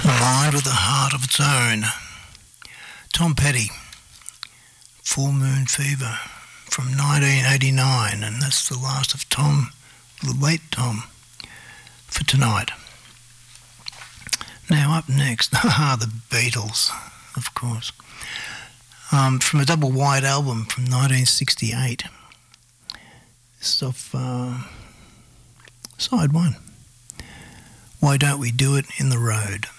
Mind with a heart of its own. Tom Petty, Full Moon Fever from 1989, and that's the last of Tom, the late Tom, for tonight. Now up next, the Beatles, of course, from a double wide album from 1968. This is off side one. Why Don't We Do It in the Road?